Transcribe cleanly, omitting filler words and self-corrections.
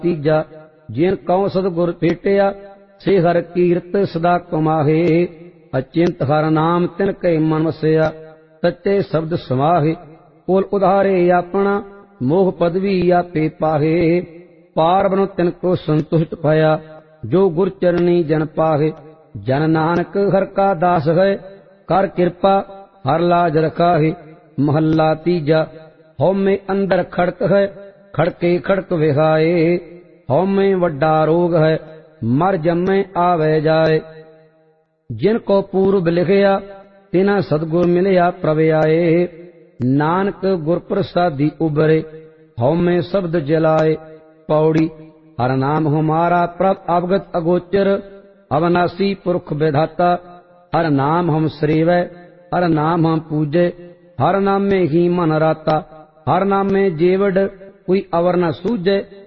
ਤੀਜਾ ਜਿਨ ਕਉ ਸਤਿਗੁਰ ਭੇਟਿਆ ਸੇ ਹਰ ਕੀਰਤ ਸਦਾ ਕਮਾਹੇ। ਅਚਿੰਤ ਹਰ ਨਾਮ ਤਿਨ ਕੈ ਮਨ ਵਸਿਆ ਸੱਚੇ ਸ਼ਬਦ ਸਮਾਹੇ। ਕੁਲ ਉਧਾਰੇ ਆਪਣਾ ਮੋਹ ਪਦਵੀ ਆਪੇ ਪਾਹੇ। ਪਾਰ ਬ੍ਰਹਮ ਤਿਨ ਕੋ ਸੰਤੁਸ਼ਟ ਭਇਆ ਜੋ ਗੁਰ ਚਰਨੀ ਜਨ ਪਾਹੇ। ਜਨ ਨਾਨਕ ਹਰ ਕਾ ਦਾਸ ਹੈ ਕਰ ਕਿਰਪਾ ਹਰ ਲਾਜ ਰਖਾਹੇ। ਮਹੱਲਾ ਤੀਜਾ ਹਉਮੈ ਅੰਦਰ ਖੜਕ ਹੈ ਖੜਕੇ ਖੜਕ ਵਿਹਾਏ। ਹਉਮੈ ਵੱਡਾ ਰੋਗ ਹੈ ਮਰ ਜੰਮੈ ਆਵੈ ਜਾਏ। ਜਿਨ ਕੋ ਪੂਰਬ ਲਿਖਿਆ ਤਿਨਾ ਸਤਿਗੁਰ ਮਿਲਿਆ ਪ੍ਰਭ ਆਏ। ਨਾਨਕ ਗੁਰ ਪ੍ਰਸਾਦੀ ਉਬਰੇ ਹਉਮੈ ਸ਼ਬਦ ਜਲਾਏ। ਪੌੜੀ ਹਰ ਨਾਮ ਹਮਾਰਾ ਪ੍ਰਭ ਅਵਗਤ ਅਗੋਚਰ ਅਵਨਾਸੀ ਪੁਰਖ ਵਿਧਾਤਾ। ਹਰ ਨਾਮ ਹਮ ਸਰੀਵੈ ਹਰ ਨਾਮ ਹਮ ਪੂਜੈ ਹਰ ਨਾਮੇ ਹੀ ਮਨ ਰਾਤਾ। ਹਰ ਨਾਮੇ ਜੀਵੜ ਕੋਈ ਅਵਰ ਨ ਸੂਝੈ